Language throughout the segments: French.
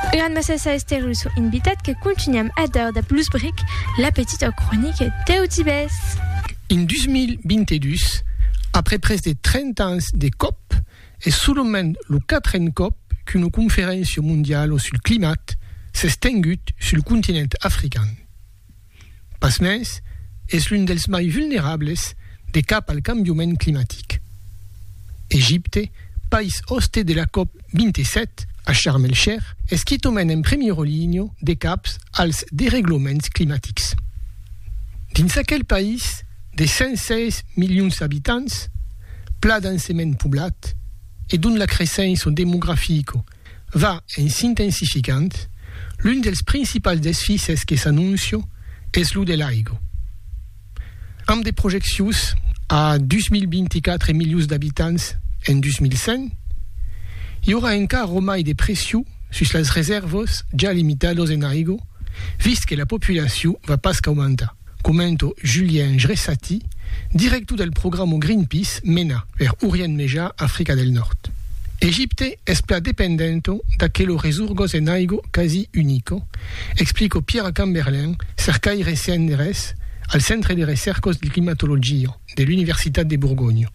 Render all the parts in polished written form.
Gran Massassa Estero su invitat che continuiamo a dar da Bluesbrick la petite chronique d'Eutibes. In 2022, après presque 30 ans de COP, est seulement le 4e COP qu'une conférence mondiale sur le climat s'est tenue sur le continent africain. Pasmens est l'une des plus vulnérables des caps al cambiament climatique. Égypte, pays hôte de la COP 27 à Sharm el-Sheikh, est qui tombe en première ligne des caps als dérèglements climatiques. Dans quel pays de 116 millions d'habitants, plat densément poblat, et dont la croissance démographique va en s'intensifiant, l'un des principaux défis qui s'annoncent est celui de l'aigua. Amb des projections à 2024 millions d'habitants en 2100, il y aura encore romai de pression sur les réserves déjà limitées en aigua, vist que la population va pas augmenter. Commento Julien Jresati, directeur du programme Greenpeace MENA, vers Orient Meja, Africa del Nord. Égypte est pla dependente d'aquellos resurgos en aigua quasi unico, explica Pierre Camberlin, cercai recents al Centre de Recercos de Climatologia de l'Universitat de Bourgogne.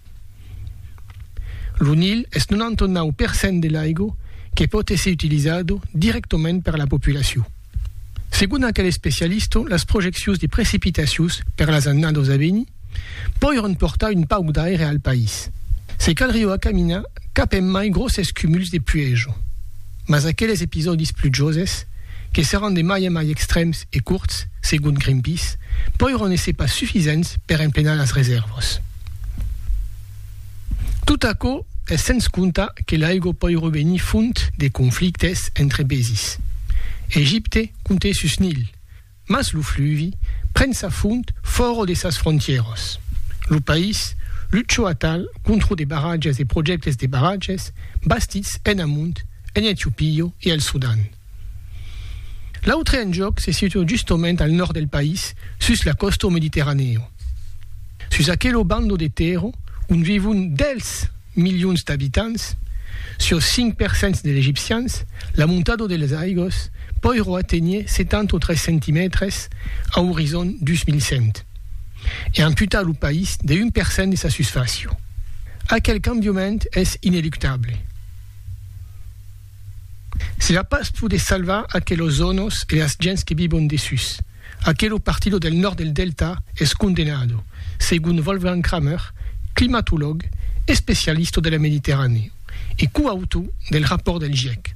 L'Unil est 99% de l'aigua que pot ser utilisado directament per la populació. Segons aquell spécialiste, les projeccions de précipitacions per les annados a venir podran portar un pauc d'aire al país. Se caldria caminar cap en mai grosses cúmuls de plueja, mas aquells episodis plujoses, que seran de mai en mai extrems e curts, segons Greenpeace, podran ser pas suffisants per emplenar les reserves. Tot açò és sens comptar que l'aigua pot revenir font de conflictes entre països. Égypte compte sus Nil, mas le fluvi pren sa font fora de ses frontieres. Le país lucha a tal contra de barrages e projectes de barrages bastits en amunt, en Etiopia et al Sudan. L'autre en joc se situe justament al nord del país, sus la costa mediterranea. Sus aquel bando de terra, on vivun 10 millions d'habitants, sur 5% de l'Égyptiens, la montado de les aigos podrà atteindre 73 cm à horizon 2100 et amputar le pays de 1% de sa surface. Aquel canviament és ineluctable. Cela passe pour de salvar aquellos zones et les gens que vivent dessus. Aquel partido del nord del delta es condenado, según Wolfgang Kramer, climatologue et spécialiste de la Méditerranée, et coauteur del rapport del GIEC.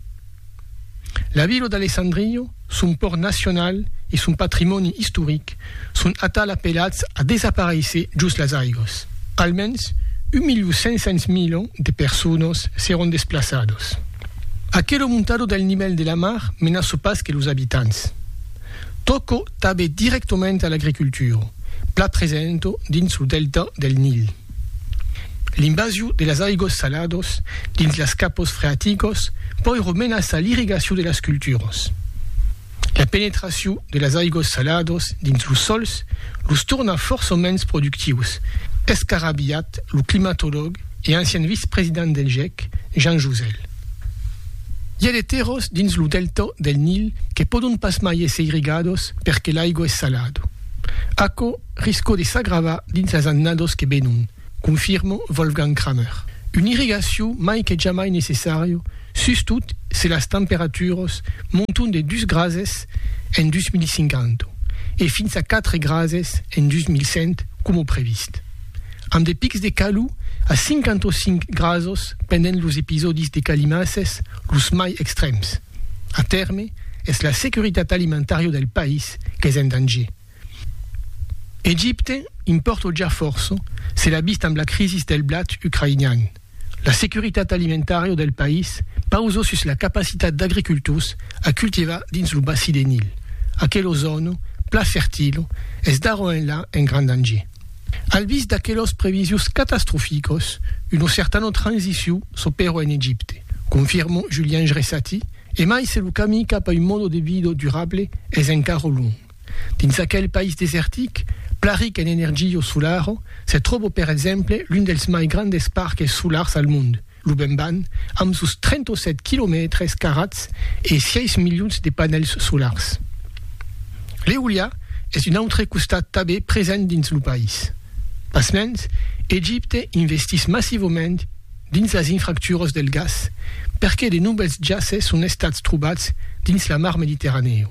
La ville d'Alessandria, son port national et son patrimoine historique sont atal appelats a desaparecer just les aigos. Almenys 1.500.000 de persones seront desplaçados. Aquel montado del nivell de la mar menaça pas que los habitants. Toco tabe directament a l'agricultura, pla presento dins el delta del Nil. L'invasió de les aigos salados dins les capos freàticos pot menaçar l'irrigació de les cultures. La penetració de les aigos salados dins els sols los torna força menys productius, escarabiat el climatòleg i ancien vicepresident del GIEC, Jean Jouzel. Hi ha de terres dins el delta del Nil que poden pas mai ser irrigados perquè l'aigua és salada. Açò risca de s'agravar dins les annados que venen, confirma Wolfgang Kramer. Une irrigació mai que jamais necessària, surtot si les temperatures monten de 2 grases en 2050 et fins a 4 grases en 2100 com previst. Amb de pics de calor a 55 grasos pendent los episodis de calimasses los mai extrems. A terme, és la seguretat alimentària del país que és en danger. Égypte importa ja força, se l'ha vist amb la crisi del blat ucraïnian. La seguretat alimentària del país pausa sus la capacitat d'agricultors a cultivar dins el bassi de Nil. Aquella zona, pla fèrtil, és d'ara enlà en gran danger. Al vist d'aquellos previsions catastròficos, una certa transició s'opera en Égypte, confirma Julien Jresati, e mai se el camí cap a un modo de vida durable és encara long. Dins aquell país desèrtic, pla ric en energia solar, se troba per exemple l'un dels mai grandes parcs solars al món, Lubemban, amb sus 37 km carats et 6 milions de panels solars. L'Eolia és un altre costat també present dins el país. Pasmens, Egipte investís massivament dins les infraestructures del gas perquè de nouvelles jaces són estats trobats dins la mar Mediterranea.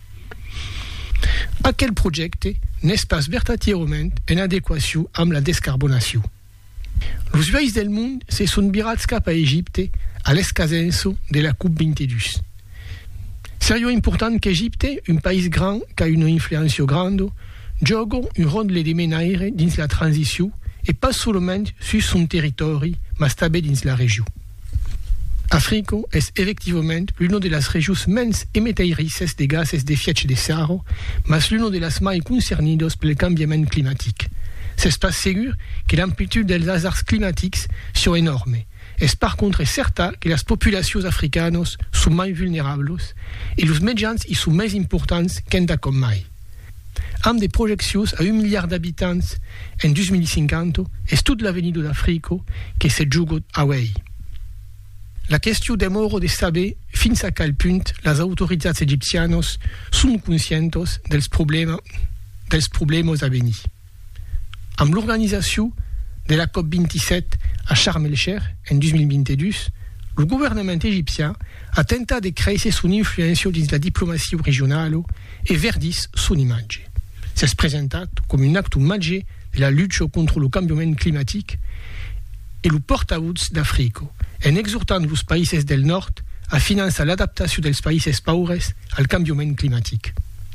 Aquel projecte n'est pas vertadierament en adequació amb la descarbonació. Els països del món se són virats cap a Egipte a l'escasenso de la COP22. Seria important que Egipte, un país gran que ha una influència grande, joga un rol de menaire dins la transició et pas seulement sur son territori, mas també dins la regió. Àfrica és efectivament l'una de les regions menys emeteirisses de gasos d'efecte de serra, mas l'una de les més concernides pel canviament climàtic. C'est pas segur que l'amplitude dels hazards climàtics soit enorme. És par contre certa que les populacions africanes són més vulnerables i els mitjans hi són més importants qu'en com mai. Amb des projeccions a 1 miliard d'habitants en 2050 és tot l'avenir d'Àfrica que se juga away. La qüestió demora de saber fins a quel punt les autoritats egipcianes són conscientes dels problemes a venir. Amb l'organització de la COP27 a Sharm el-Sheikh en 2022, el gouvernement egipcien a tentat de créixer son influència dins la diplomacia regional et verdis son imatge. S'és presentat com un acte majeur de la lluita contra el canviament climàtic et el portavoz d'Àfrica, en exhortant els països del nord a finançar l'adaptació dels països pobres al canviament climàtic.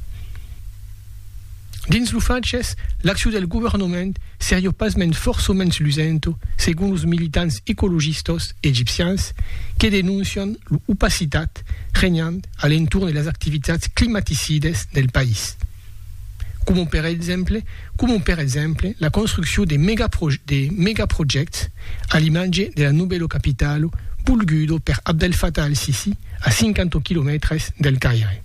Dins los faches, l'acció del governament seria pasment forçament lucente, segons els militants ecologistes egipcians que denuncien l'opacitat regnant a l'entorn de les activitats climaticides del país. Com per exemple la construcció de megaprojectes a l'imatge de la nouvelle capitale volguda per Abdel Fattah al-Sisi a 50 km del Caire.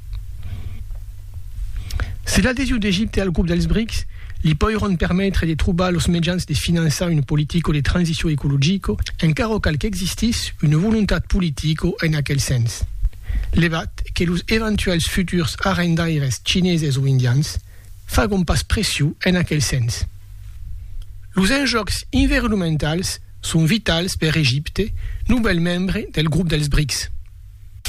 Si l'adhésion d'Égypte al grup dels BRICS li podran permettre de trobar els mitjans de finançar una política de transició ecologica, encara cal que existís una voluntat política en aquell sens. Llevat que els eventuals futurs arrendaires xineses o indians fagan pas pressió en aquell sens. Els enjeux environnementals són vitals per Egipte, nouvel membre del grup dels BRICS.